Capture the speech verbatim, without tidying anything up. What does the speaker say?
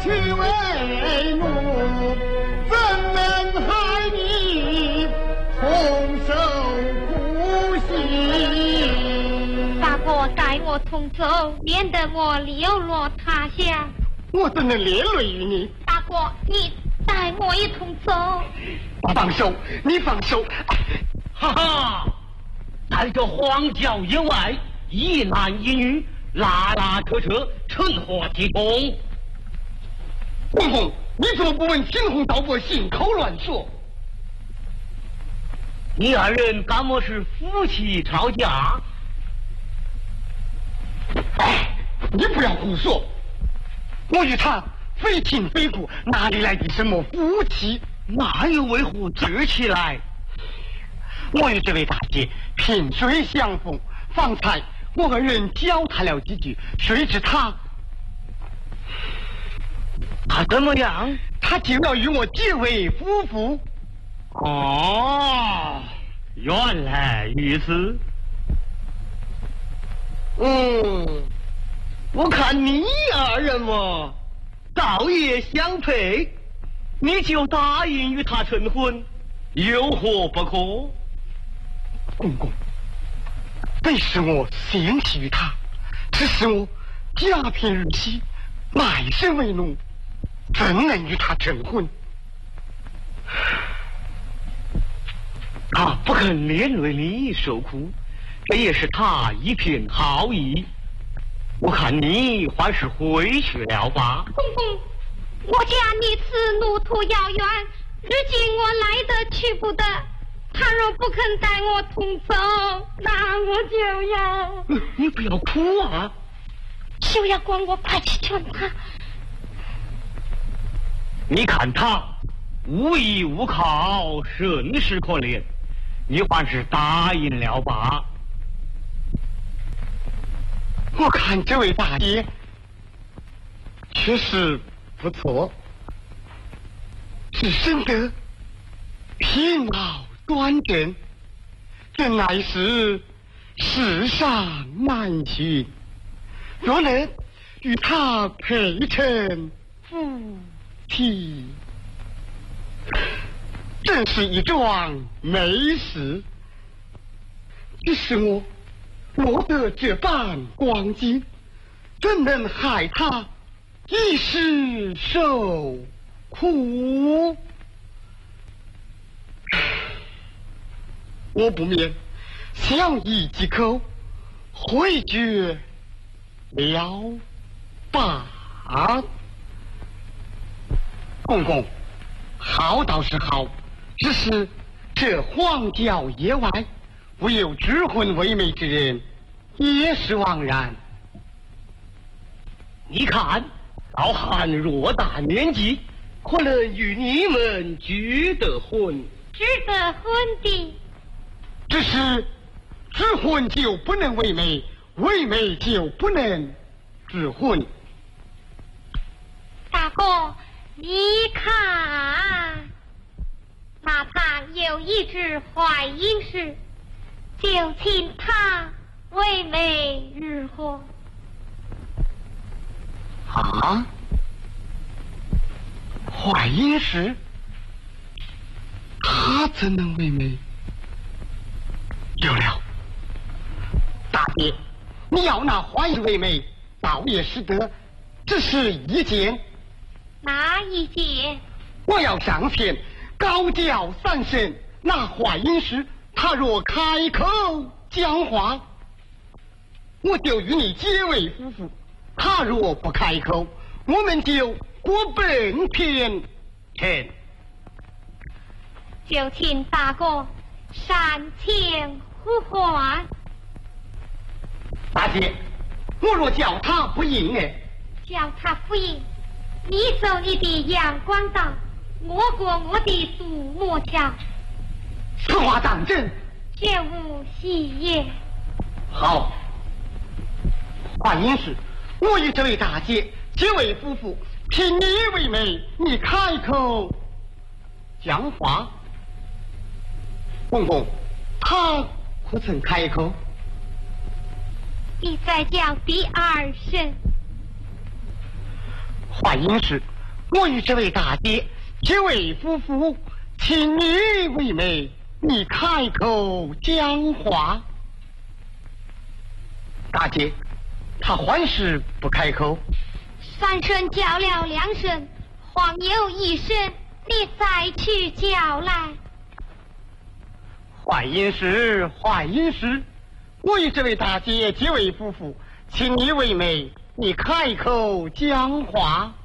去为奴，怎能害你同受苦刑？ 大哥带我重走，免得我流落他乡。 我怎能连累于你？ 大哥，你带我一同走。 放手！你放手！ 哈哈，在这荒郊野外，一男一女，拉拉扯扯，成何体统？ 公公，你怎么不问青红皂白，信口乱说？ 你二人敢么是夫妻吵架？ 哎，你不要胡说！我与他非亲非故，哪里来的什么夫妻？ 那又为何治起来？ 我与这位大姐萍水相逢，方才我二人交谈了几句，谁知他他怎么样？ 他就要与我结为夫妇。 哦，原来如此。 嗯，我看你二人嘛，倒也相配， 你就答应与他成婚，有何不可？ 公公，本是我先起于他，只是我家贫如洗，卖身为奴，怎能与他成婚？ 他不肯连累你受苦，这也是他一片好意。我看你还是回去了吧。 公公，我家离此路途遥远，如今我来得去不得。他若不肯带我同走，那我就要…… 你不要哭啊！ 休要管我，快去劝他。 你看他无依无靠，甚是可怜，你还是答应了吧。 我看这位大姐确实不错，只生得皮貌端正，这乃是世上难寻。若能与他配成夫妻，真是一桩美事。只是我落得这般光景，怎能害他一世受苦？我不免想一几口，回绝了吧。公公，好倒是好，只是这荒郊野外，无有知婚为媒之人，也是枉然。 你看，老汉偌大年纪，可能与你们结得婚？ 结得婚的。 只是知婚就不能为媒，为媒就不能知婚。 大哥，你看，哪怕有一只坏婴时，就请他为媒如何？ 啊？坏婴时，他怎能为媒？有了，大姐，你要拿坏婴为媒，倒也是得，只是一件。 哪一件？ 我要上前高叫三声，那坏婴时，他若开口讲话，我就与你结为夫妇；他若不开口，我们就过本天城。 就请大哥善前呼唤。 大姐，我若叫他不应哎， 叫他不应，你走你的阳关道，我过我的独木桥， 此话当真？ 绝无戏言。 好，坏婴时，我与这位大姐结为夫妇，聘你为媒，你开口讲话。公公，他可曾开口？ 你再叫第二声。 坏婴时， 我与这位大姐结为夫妇，请你为媒，你开口讲话。大姐，她还是不开口。 三声叫了两声，晃悠一声，你再去叫来。 坏阴时，坏阴时，我与这位大姐结为夫妇，请你为媒，你开口讲话。